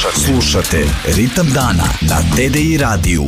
Slušate Ritam dana na TDI radiju.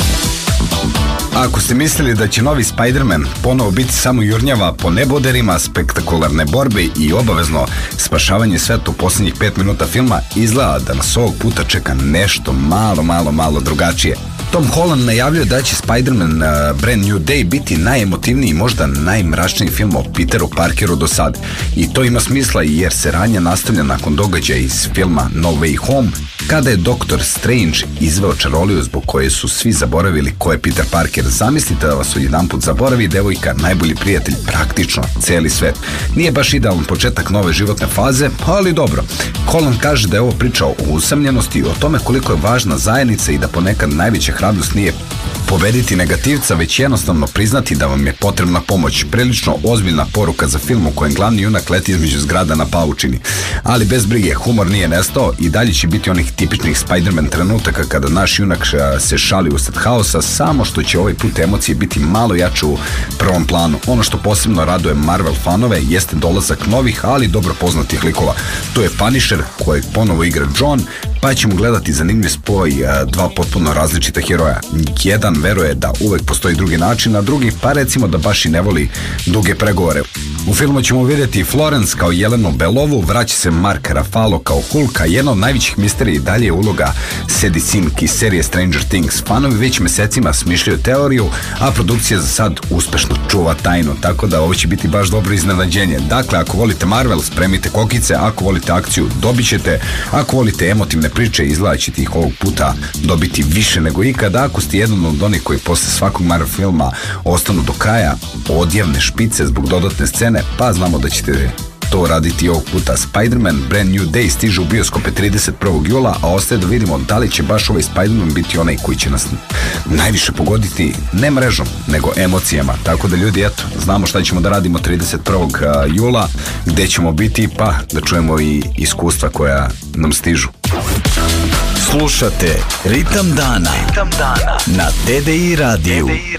Ako ste mislili da će novi Spider-Man ponovo biti samo jurnjava po neboderima, spektakularne borbe i obavezno spašavanje sveta u posljednjih 5 minuta filma, izgleda da nas ovog puta čeka nešto malo drugačije. Tom Holland najavljuje da će Spider-Man Brand New Day biti najemotivniji i možda najmračniji film o Peteru Parkeru do sad. I to ima smisla jer se radnja nastavlja nakon događaja iz filma No Way Home, kada je Dr. Strange izveo čaroliju zbog koje su svi zaboravili ko je Peter Parker. Zamislite da vas odjedanput zaboravi devojka, najbolji prijatelj, praktično cijeli svet. Nije baš idealan početak nove životne faze, ali dobro. Holland kaže da je ovo priča o usamljenosti i o tome koliko je važna zajednica i da ponekad najveća hrabrost nije pobediti negativca, već jednostavno priznati da vam je potrebna pomoć. Prilično ozbiljna poruka za film u kojem glavni junak leti između zgrada na paučini. Ali bez brige, humor nije nestao i dalje će biti onih tipičnih Spider-Man trenutaka kada naš junak se šali usred haosa, samo što će ovaj put emocije biti malo jače u prvom planu. Ono što posebno raduje Marvel fanove jeste dolazak novih, ali dobro poznatih likova. To je Punisher, kojeg ponovo igra John, pa ćemo gledati zanimljiv spoj dva potpuno različita heroja. Jedan veruje da uvek postoji drugi način, a drugi pa recimo da baš i ne voli duge pregovore. U filmu ćemo vidjeti Florence kao Jelenu Belovu, vraća se Mark Ruffalo kao Hulka, jedna od najvećih misterija i dalje je uloga Sadie Sink iz serije Stranger Things. Fanovi već mesecima smišljaju teoriju, a produkcija za sad uspešno čuva tajnu, tako da ovo će biti baš dobro iznenađenje. Dakle, ako volite Marvel, spremite kokice, ako volite akciju, dobit ćete, ako volite emotivne priče, izgleda ćete ih ovog puta dobiti više nego ikada. Ako ste jedan od onih koji posle svakog Marvel filma ostanu do kraja odjevne špice zbog dodatne scene, pa znamo da ćete to raditi ovog puta. Spider-Man Brand New Day stiže u bioskope 31. jula, a ostaje da vidimo da li će baš ovaj Spider-Man biti onaj koji će nas najviše pogoditi, ne mrežom, nego emocijama. Tako da ljudi, eto, znamo šta ćemo da radimo 31. jula, gde ćemo biti, pa da čujemo i iskustva koja nam stižu. Slušate Ritam dana na TDI radiju.